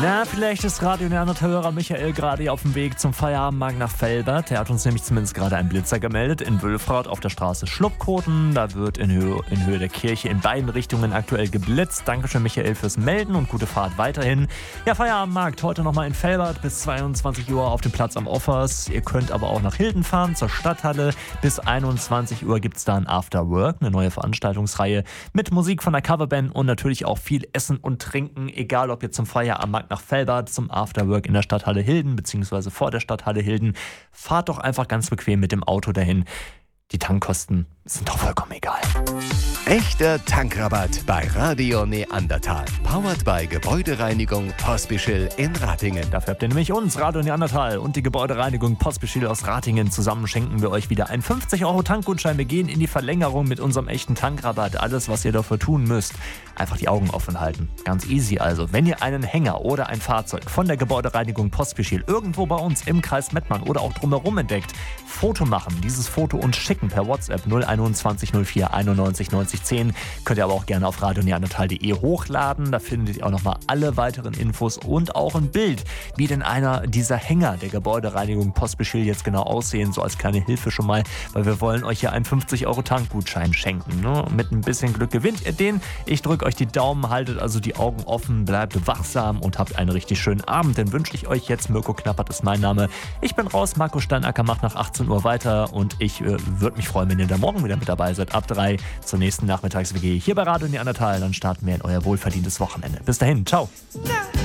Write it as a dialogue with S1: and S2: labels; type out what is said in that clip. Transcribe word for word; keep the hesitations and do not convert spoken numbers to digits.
S1: Na, vielleicht ist Radio Neandertal-Hörer Michael gerade hier auf dem Weg zum Feierabendmarkt nach Velbert. Der hat uns nämlich zumindest gerade einen Blitzer gemeldet in Wülfrath auf der Straße Schluppkoten. Da wird in Höhe, in Höhe der Kirche in beiden Richtungen aktuell geblitzt. Dankeschön, Michael, fürs Melden und gute Fahrt weiterhin. Ja, Feierabendmarkt heute nochmal in Velbert bis zweiundzwanzig Uhr auf dem Platz am Offers. Ihr könnt aber auch nach Hilden fahren, zur Stadthalle. Bis einundzwanzig Uhr gibt es da ein After Work, eine neue Veranstaltungsreihe mit Musik von der Coverband und natürlich auch viel Essen und Trinken, egal ob ihr zum Feierabendmarkt nach Velbert, zum Afterwork in der Stadthalle Hilden bzw. vor der Stadthalle Hilden. Fahrt doch einfach ganz bequem mit dem Auto dahin. Die Tankkosten sind doch vollkommen egal.
S2: Echter Tankrabatt bei Radio Neandertal. Powered by Gebäudereinigung Pospischil in Ratingen.
S1: Dafür habt ihr nämlich uns, Radio Neandertal und die Gebäudereinigung Pospischil aus Ratingen. Zusammen schenken wir euch wieder einen fünfzig Euro Tankgutschein. Wir gehen in die Verlängerung mit unserem echten Tankrabatt. Alles, was ihr dafür tun müsst, einfach die Augen offen halten. Ganz easy also. Wenn ihr einen Hänger oder ein Fahrzeug von der Gebäudereinigung Pospischil irgendwo bei uns im Kreis Mettmann oder auch drumherum entdeckt, Foto machen, dieses Foto uns schicken per WhatsApp null einundzwanzig null vier einundneunzig neunzig zehn. Könnt ihr aber auch gerne auf radio neandertal punkt de hochladen. Da findet ihr auch nochmal alle weiteren Infos und auch ein Bild, wie denn einer dieser Hänger der Gebäudereinigung Pospischil jetzt genau aussehen. So als kleine Hilfe schon mal, weil wir wollen euch ja einen fünfzig Euro Tankgutschein schenken. Ne? Mit ein bisschen Glück gewinnt ihr den. Ich drücke euch die Daumen, haltet also die Augen offen, bleibt wachsam und habt einen richtig schönen Abend. Dann wünsche ich euch jetzt, Mirko Knappert ist mein Name. Ich bin raus, Marco Steinacker macht nach achtzehn Uhr weiter und ich äh, würde mich freuen, wenn ihr da morgen wieder mit dabei seid, ab drei zur nächsten Nachmittags-W G hier bei Radio Neandertal. Dann starten wir in euer wohlverdientes Wochenende. Bis dahin, ciao.